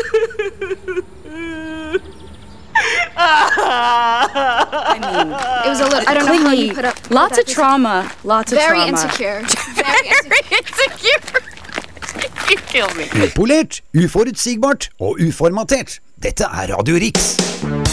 I mean, it was a little, I don't know how you put up with Lots that. of trauma. Lots of Very trauma. insecure. Very insecure. You kill me. Upolert, uforutsigbart og uformatert. Dette er Radio Riks.